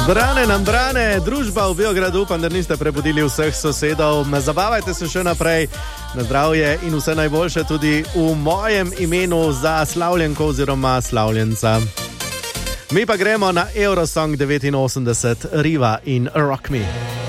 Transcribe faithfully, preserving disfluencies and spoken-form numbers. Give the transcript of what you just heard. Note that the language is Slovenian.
Brane nam brane, družba v Beogradu, upam, da niste prebudili vseh sosedov. Zabavajte se še naprej, na zdravje in vse najboljše tudi v mojem imenu za slavljenko oziroma slavljenca. Mi pa gremo na Eurosong devetinosemdeset, Riva in Rock Me.